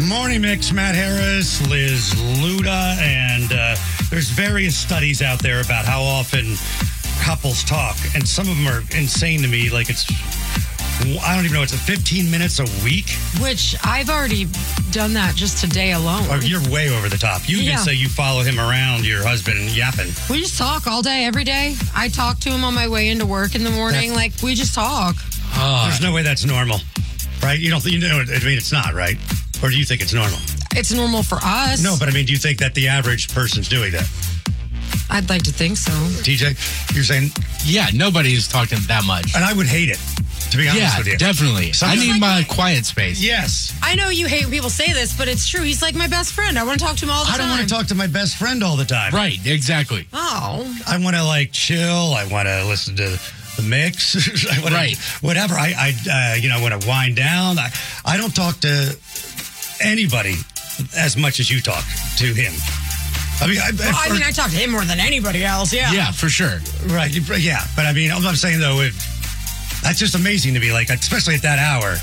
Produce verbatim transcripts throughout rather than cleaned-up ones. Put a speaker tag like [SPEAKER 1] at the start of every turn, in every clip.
[SPEAKER 1] Morning Mix, Matt Harris, Liz Luda, and uh, there's various studies out there about how often couples talk, and some of them are insane to me. Like it's, I don't even know, it's a fifteen minutes a week.
[SPEAKER 2] Which I've already done that just today alone.
[SPEAKER 1] Oh, you're way over the top. You
[SPEAKER 2] Yeah.
[SPEAKER 1] even say you follow him around, your husband, yapping.
[SPEAKER 2] We just talk all day, every day. I talk to him on my way into work in the morning.
[SPEAKER 1] That's-
[SPEAKER 2] like, we just talk.
[SPEAKER 3] Uh,
[SPEAKER 1] There's no way that's normal, right? You don't think, you know, I mean, it's not, right? Or do you think it's normal?
[SPEAKER 2] It's normal for us.
[SPEAKER 1] No, but I mean, do you think that the average person's doing that?
[SPEAKER 2] I'd like to think so.
[SPEAKER 1] T J, you're saying,
[SPEAKER 3] yeah, nobody's talking that much.
[SPEAKER 1] and I would hate it, to be honest
[SPEAKER 3] Yeah,
[SPEAKER 1] with you.
[SPEAKER 3] definitely.
[SPEAKER 1] So-
[SPEAKER 3] I
[SPEAKER 1] It's
[SPEAKER 3] need
[SPEAKER 2] like-
[SPEAKER 3] my quiet space.
[SPEAKER 1] Yes.
[SPEAKER 2] I know you hate when people say this, but it's true. He's like my best friend. I want to talk to him all the
[SPEAKER 1] I don't
[SPEAKER 2] time.
[SPEAKER 1] want to talk to my best friend all the time.
[SPEAKER 3] Right, exactly.
[SPEAKER 2] Oh.
[SPEAKER 1] I want to like chill. I want to listen to the mix. I wanna,
[SPEAKER 3] Right.
[SPEAKER 1] Whatever. I, I uh, you know, want to wind down. I, I don't talk to anybody as much as you talk to him. I mean, I,
[SPEAKER 2] Well, I mean, I talk to him more than anybody else, yeah.
[SPEAKER 3] Yeah, for sure.
[SPEAKER 1] right. you- Yeah. But I mean, I'm not saying though, it, that's just amazing to me. Like, especially at that hour.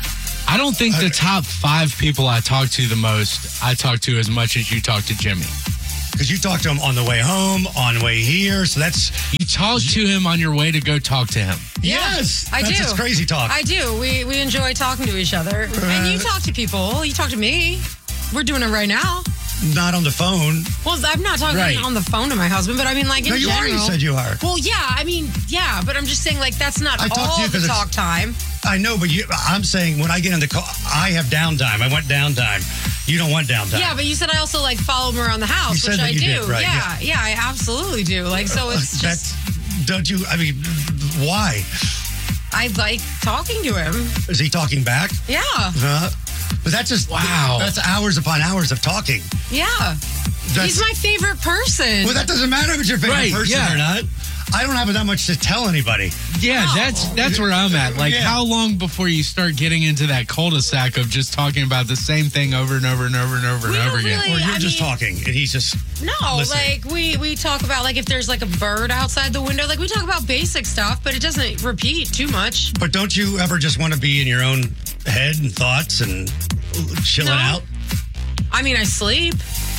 [SPEAKER 3] I don't think
[SPEAKER 1] Uh,
[SPEAKER 3] the top five people I talk to the most, I talk to as much as you talk to Jimmy.
[SPEAKER 1] Because you talk to him on the way home, on the way here. So that's,
[SPEAKER 3] You talk to him on your way to go talk to him.
[SPEAKER 1] yes.
[SPEAKER 2] I
[SPEAKER 1] that's
[SPEAKER 2] do.
[SPEAKER 1] just crazy talk.
[SPEAKER 2] I do. We we enjoy talking to each other. and you talk to people. You talk to me. We're doing it right now.
[SPEAKER 1] Not on the phone.
[SPEAKER 2] Well, I'm not talking
[SPEAKER 3] Right.
[SPEAKER 2] on the phone to my husband, but I mean, like, in
[SPEAKER 1] No, you
[SPEAKER 2] general.
[SPEAKER 1] already said you are.
[SPEAKER 2] Well, yeah, I mean, yeah, but I'm just saying, like, that's not
[SPEAKER 1] I talked to
[SPEAKER 2] all
[SPEAKER 1] you
[SPEAKER 2] the
[SPEAKER 1] 'cause it's-
[SPEAKER 2] talk time.
[SPEAKER 1] I know, but you, I'm saying when I get in the car, I have downtime. I want downtime. You don't want downtime.
[SPEAKER 2] Yeah, but you said I also, like, follow him around the house,
[SPEAKER 1] You said
[SPEAKER 2] which
[SPEAKER 1] that
[SPEAKER 2] I
[SPEAKER 1] you
[SPEAKER 2] do.
[SPEAKER 1] did, right,
[SPEAKER 2] yeah, yeah, I absolutely do. Like, so it's
[SPEAKER 1] That's,
[SPEAKER 2] just,
[SPEAKER 1] don't you, I mean, why?
[SPEAKER 2] I like talking to him.
[SPEAKER 1] Is he talking back?
[SPEAKER 2] Yeah,
[SPEAKER 1] Uh, but that's just,
[SPEAKER 3] Wow.
[SPEAKER 1] that's hours upon hours of talking.
[SPEAKER 2] yeah.
[SPEAKER 1] That's,
[SPEAKER 2] He's my favorite person.
[SPEAKER 1] well, that doesn't matter if it's your favorite
[SPEAKER 3] Right,
[SPEAKER 1] person
[SPEAKER 3] yeah.
[SPEAKER 1] or not. I don't have that much to tell anybody.
[SPEAKER 3] Yeah,
[SPEAKER 2] No.
[SPEAKER 3] that's that's where I'm at. Like,
[SPEAKER 1] Yeah.
[SPEAKER 3] how long before you start getting into that cul-de-sac of just talking about the same thing over and over and over and over
[SPEAKER 2] We
[SPEAKER 3] and
[SPEAKER 2] don't
[SPEAKER 3] over again?
[SPEAKER 2] really-
[SPEAKER 1] Or you're
[SPEAKER 2] I
[SPEAKER 1] just
[SPEAKER 2] mean-
[SPEAKER 1] talking and he's just,
[SPEAKER 2] No,
[SPEAKER 1] Listen.
[SPEAKER 2] like we we talk about like if there's like a bird outside the window, like we talk about basic stuff, but it doesn't repeat too much.
[SPEAKER 1] but don't you ever just want to be in your own head and thoughts and chilling
[SPEAKER 2] No.
[SPEAKER 1] out?
[SPEAKER 2] I mean, I sleep.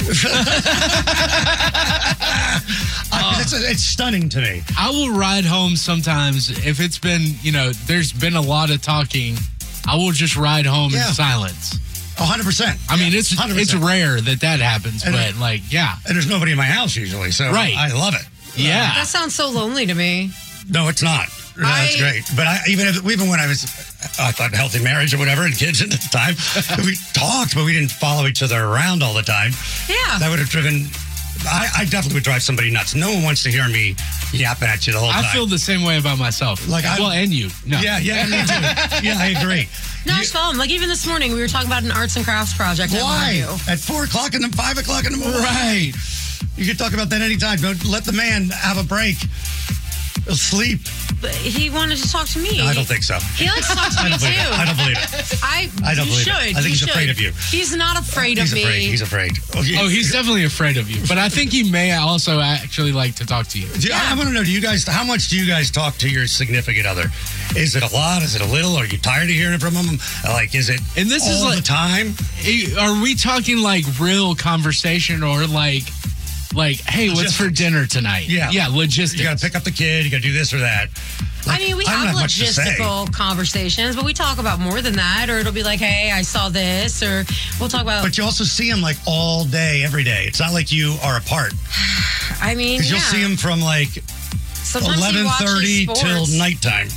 [SPEAKER 1] Uh, it's, it's stunning to me.
[SPEAKER 3] I will ride home sometimes if it's been, you know, there's been a lot of talking. I will just ride home
[SPEAKER 1] Yeah.
[SPEAKER 3] in silence.
[SPEAKER 1] one hundred percent.
[SPEAKER 3] I mean, it's
[SPEAKER 1] one hundred
[SPEAKER 3] it's
[SPEAKER 1] percent.
[SPEAKER 3] rare that that happens,
[SPEAKER 1] And
[SPEAKER 3] but
[SPEAKER 1] it-
[SPEAKER 3] like, yeah,
[SPEAKER 1] And there's nobody in my house usually, so
[SPEAKER 3] Right.
[SPEAKER 1] I love it.
[SPEAKER 3] yeah.
[SPEAKER 2] That sounds so lonely to me.
[SPEAKER 1] No, it's not. No, that's
[SPEAKER 2] I-
[SPEAKER 1] great. But I, even if, even when I was, I thought healthy marriage or whatever, and kids at the time, we talked, but we didn't follow each other around all the time.
[SPEAKER 2] Yeah.
[SPEAKER 1] That would have driven. I, I definitely would drive somebody nuts. No one wants to hear me yapping at you the whole
[SPEAKER 3] I
[SPEAKER 1] time.
[SPEAKER 3] feel the same way about myself.
[SPEAKER 1] Like, I-
[SPEAKER 3] well, and you. No.
[SPEAKER 1] Yeah, yeah, me too. Yeah, I agree.
[SPEAKER 2] No,
[SPEAKER 1] You-
[SPEAKER 2] it's fun. Like even this morning, we were talking about an arts and crafts project. I
[SPEAKER 1] why?
[SPEAKER 2] wanna do.
[SPEAKER 1] At four o'clock and then five o'clock in the morning.
[SPEAKER 3] Right.
[SPEAKER 1] You can talk about that anytime. Don't let the man have a break. He'll sleep.
[SPEAKER 2] But he wanted to talk to me.
[SPEAKER 1] I don't think so.
[SPEAKER 2] He likes to talk to
[SPEAKER 1] I
[SPEAKER 2] me
[SPEAKER 1] don't
[SPEAKER 2] too.
[SPEAKER 1] believe it. I don't believe it.
[SPEAKER 2] I,
[SPEAKER 1] I don't
[SPEAKER 2] you
[SPEAKER 1] believe it.
[SPEAKER 2] should.
[SPEAKER 1] I think
[SPEAKER 2] you
[SPEAKER 1] he's
[SPEAKER 2] should.
[SPEAKER 1] afraid of you.
[SPEAKER 2] He's not afraid
[SPEAKER 1] He's
[SPEAKER 2] of
[SPEAKER 1] afraid.
[SPEAKER 2] me.
[SPEAKER 1] He's afraid. Oh, he-
[SPEAKER 3] Oh, he's definitely afraid of you. But I think he may also actually like to talk to you.
[SPEAKER 1] Do you- I
[SPEAKER 2] Yeah.
[SPEAKER 1] want to know, do you guys, how much do you guys talk to your significant other? Is it a lot? Is it a little? Are you tired of hearing from them? Like, is it
[SPEAKER 3] And this
[SPEAKER 1] all
[SPEAKER 3] is like-
[SPEAKER 1] the time?
[SPEAKER 3] Eh, Are we talking like real conversation or like, like, hey, what's for
[SPEAKER 1] Logistics.
[SPEAKER 3] dinner tonight?
[SPEAKER 1] Yeah.
[SPEAKER 3] Yeah, logistics.
[SPEAKER 1] You got to pick up the kid. You got to do this or that. Like,
[SPEAKER 2] I mean, we
[SPEAKER 1] I don't
[SPEAKER 2] have
[SPEAKER 1] much to say.
[SPEAKER 2] logistical conversations, but we talk about more than that. Or it'll be like, hey, I saw this. Or we'll talk about,
[SPEAKER 1] But you also see them like all day, every day. It's not like you are apart.
[SPEAKER 2] I mean,
[SPEAKER 1] Because
[SPEAKER 2] yeah.
[SPEAKER 1] you'll see them from like
[SPEAKER 2] Sometimes he
[SPEAKER 1] eleven thirty
[SPEAKER 2] watches
[SPEAKER 1] till
[SPEAKER 2] sports.
[SPEAKER 1] nighttime.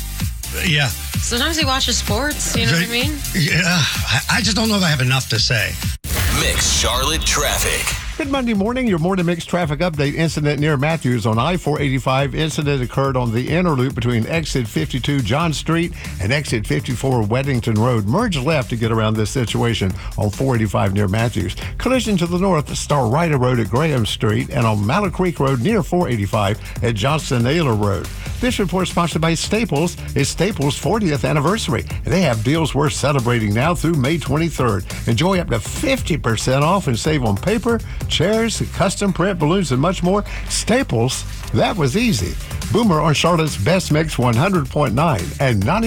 [SPEAKER 1] Yeah.
[SPEAKER 2] Sometimes he watches sports. You know what I mean?
[SPEAKER 1] Yeah. I I just don't know if I have enough to say.
[SPEAKER 4] Mix Charlotte traffic.
[SPEAKER 5] Good Monday morning. Your morning mix traffic update. Incident near Matthews on I four eighty-five. Incident occurred on the inner loop between exit fifty-two John Street and exit fifty-four Weddington Road. Merge left to get around this situation on four eighty-five near Matthews. Collision to the north, Starrida Road at Graham Street and on Mallow Creek Road near four eighty-five at Johnston Naylor Road. This report sponsored by Staples. It's Staples' fortieth anniversary. They have deals worth celebrating now through May twenty-third. Enjoy up to fifty percent off and save on paper, chairs, custom print, balloons, and much more. Staples, that was easy. Boomer on Charlotte's Best Mix one hundred point nine and ninety-nine.
[SPEAKER 6] Hi,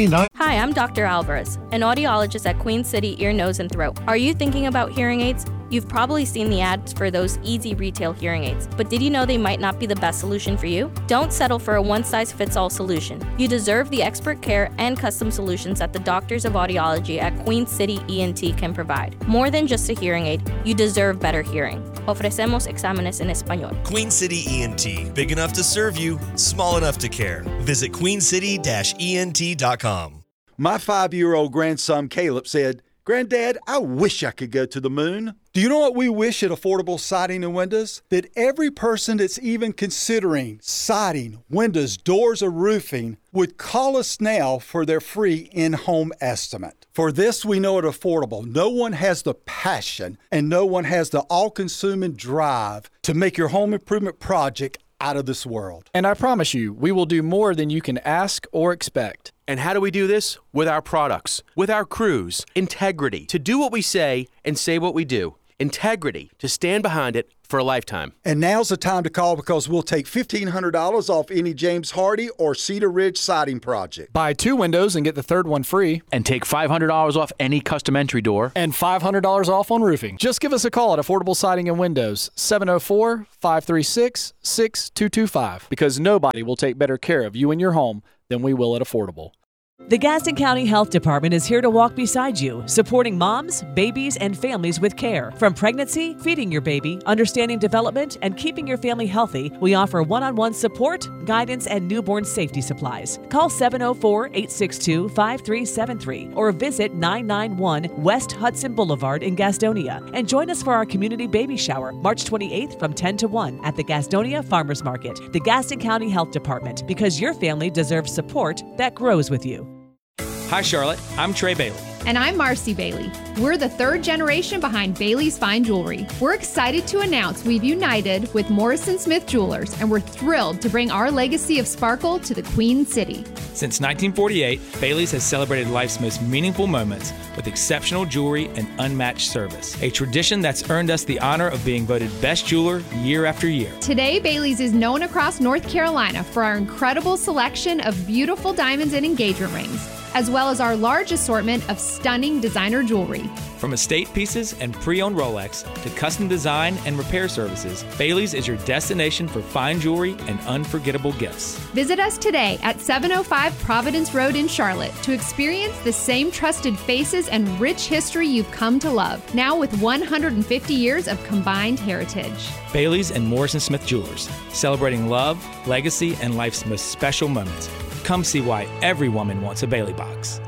[SPEAKER 6] Hi, I'm Doctor Alvarez, an audiologist at Queen City Ear, Nose, and Throat. Are you thinking about hearing aids? You've probably seen the ads for those easy retail hearing aids, but did you know they might not be the best solution for you? Don't settle for a one-size-fits-all solution. You deserve the expert care and custom solutions that the doctors of audiology at Queen City E N T can provide. More than just a hearing aid, you deserve better hearing. Ofrecemos exámenes en español.
[SPEAKER 7] Queen City E N T. Big enough to serve you, small enough to care. Visit queen city dash E N T dot com.
[SPEAKER 8] My five-year-old grandson Caleb said, "Granddad, I wish I could go to the moon." Do you know what we wish at Affordable Siding and Windows? That every person that's even considering siding, windows, doors, or roofing would call us now for their free in-home estimate. For this, we know at Affordable, no one has the passion and no one has the all-consuming drive to make your home improvement project out of this world.
[SPEAKER 9] And I promise you, we will do more than you can ask or expect.
[SPEAKER 10] And how do we do this? With our products, with our crews, integrity, to do what we say and say what we do. Integrity, to stand behind it for a lifetime.
[SPEAKER 8] And now's the time to call because we'll take fifteen hundred dollars off any James Hardy or Cedar Ridge siding project.
[SPEAKER 9] Buy two windows and get the third one free.
[SPEAKER 11] And take five hundred dollars off any custom entry door.
[SPEAKER 9] And five hundred dollars off on roofing. Just give us a call at Affordable Siding and Windows, seven oh four, five three six, six two two five. Because nobody will take better care of you and your home than we will at Affordable.
[SPEAKER 12] The Gaston County Health Department is here to walk beside you, supporting moms, babies, and families with care. From pregnancy, feeding your baby, understanding development, and keeping your family healthy, we offer one-on-one support, guidance, and newborn safety supplies. Call seven oh four, eight six two, five three seven three or visit nine ninety-one West Hudson Boulevard in Gastonia. And join us for our community baby shower, March twenty-eighth from ten to one at the Gastonia Farmers Market. The Gaston County Health Department, because your family deserves support that grows with you.
[SPEAKER 13] Hi, Charlotte. I'm Trey Bailey.
[SPEAKER 14] And I'm Marcy Bailey. We're the third generation behind Bailey's Fine Jewelry. We're excited to announce we've united with Morrison Smith Jewelers, and we're thrilled to bring our legacy of sparkle to the Queen City.
[SPEAKER 13] Since nineteen forty-eight, Bailey's has celebrated life's most meaningful moments with exceptional jewelry and unmatched service, a tradition that's earned us the honor of being voted best jeweler year after year.
[SPEAKER 14] Today, Bailey's is known across North Carolina for our incredible selection of beautiful diamonds and engagement rings, as well as our large assortment of stunning designer jewelry.
[SPEAKER 13] From estate pieces and pre-owned Rolex to custom design and repair services, Bailey's is your destination for fine jewelry and unforgettable gifts.
[SPEAKER 14] Visit us today at seven oh five Providence Road in Charlotte to experience the same trusted faces and rich history you've come to love, now with one hundred fifty years of combined heritage.
[SPEAKER 13] Bailey's and Morrison Smith Jewelers, celebrating love, legacy, and life's most special moments. Come see why every woman wants a Bailey box.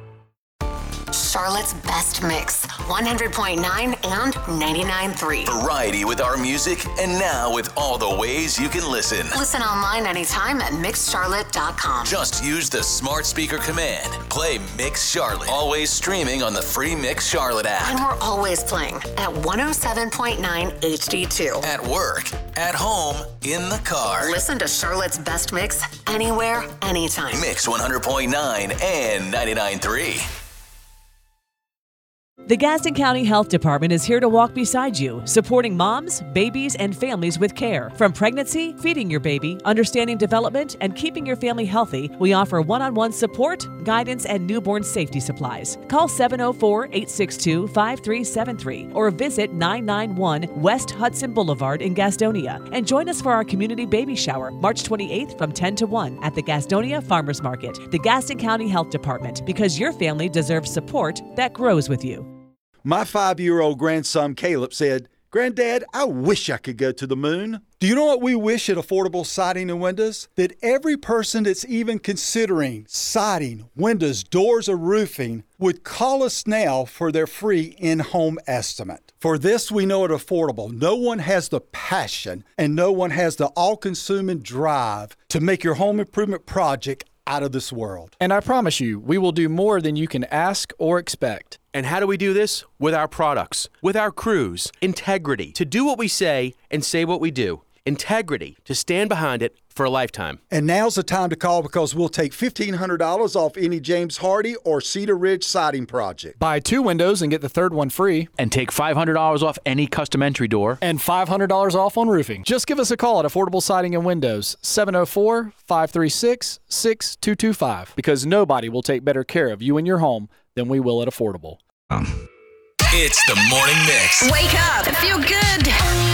[SPEAKER 15] Charlotte's best mix, one hundred point nine and ninety-nine point three.
[SPEAKER 4] Variety with our music, and now with all the ways you can listen.
[SPEAKER 15] Listen online anytime at mix charlotte dot com.
[SPEAKER 4] Just use the smart speaker command. Play Mix Charlotte. Always streaming on the free Mix Charlotte app.
[SPEAKER 15] And we're always playing at one oh seven point nine H D two.
[SPEAKER 4] At work, at home, in the car.
[SPEAKER 15] Listen to Charlotte's best mix anywhere, anytime.
[SPEAKER 4] Mix one hundred point nine and ninety-nine point three.
[SPEAKER 12] The Gaston County Health Department is here to walk beside you, supporting moms, babies, and families with care. From pregnancy, feeding your baby, understanding development, and keeping your family healthy, we offer one-on-one support, guidance, and newborn safety supplies. Call seven oh four, eight six two, five three seven three or visit nine ninety-one West Hudson Boulevard in Gastonia. And join us for our community baby shower, March twenty-eighth from ten to one at the Gastonia Farmers Market. The Gaston County Health Department, because your family deserves support that grows with you.
[SPEAKER 8] My five-year-old grandson Caleb said, "Granddad, I wish I could go to the moon." Do you know what we wish at Affordable Siding and Windows? That every person that's even considering siding, windows, doors, or roofing would call us now for their free in-home estimate. For this, we know at Affordable, no one has the passion and no one has the all-consuming drive to make your home improvement project out of this world.
[SPEAKER 9] And I promise you, we will do more than you can ask or expect.
[SPEAKER 10] And how do we do this? With our products, with our crews, integrity, to do what we say and say what we do. integrity to stand behind it for a lifetime.
[SPEAKER 8] And now's the time to call because we'll take fifteen hundred dollars off any James Hardy or Cedar Ridge siding project.
[SPEAKER 9] Buy two windows and get the third one free.
[SPEAKER 11] And take five hundred dollars off any custom entry door.
[SPEAKER 9] And five hundred dollars off on roofing. Just give us a call at Affordable Siding and Windows, seven oh four, five three six, six two two five, because nobody will take better care of you and your home than we will at Affordable.
[SPEAKER 5] Um.
[SPEAKER 4] It's the Morning Mix.
[SPEAKER 15] Wake up. Feel good.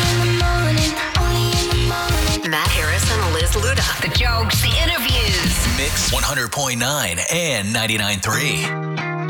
[SPEAKER 15] Matt Harris and Liz Luda. The jokes, the interviews.
[SPEAKER 4] Mix one hundred point nine and ninety-nine point three.